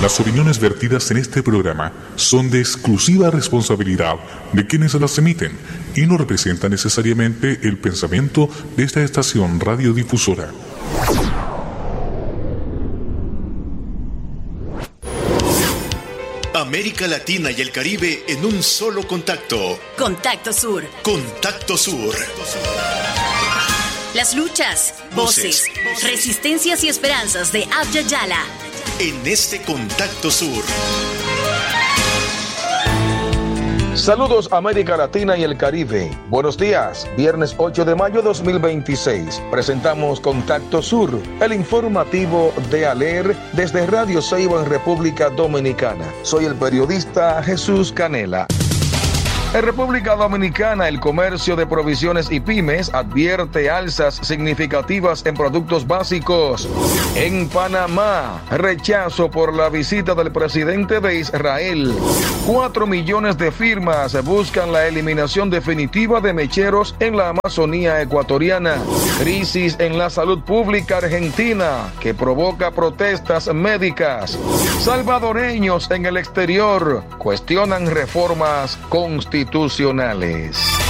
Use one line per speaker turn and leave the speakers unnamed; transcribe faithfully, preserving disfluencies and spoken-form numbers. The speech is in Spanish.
Las opiniones vertidas en este programa son de exclusiva responsabilidad de quienes las emiten y no representan necesariamente el pensamiento de esta estación radiodifusora.
América Latina y el Caribe en un solo contacto.
Contacto Sur.
Contacto Sur.
Las luchas, voces, voces, resistencias y esperanzas de Abya Yala.
En este Contacto Sur.
Saludos América Latina y el Caribe. Buenos días. Viernes ocho de mayo de dos mil veintiséis. Presentamos Contacto Sur, el informativo de ALER desde Radio Ceiba en República Dominicana. Soy el periodista Jesús Canela. En República Dominicana, el comercio de provisiones y pymes advierte alzas significativas en productos básicos. En Panamá, rechazo por la visita del presidente de Israel. Cuatro millones de firmas buscan la eliminación definitiva de mecheros en la Amazonía ecuatoriana. Crisis en la salud pública argentina que provoca protestas médicas. Salvadoreños en el exterior cuestionan reformas constitucionales.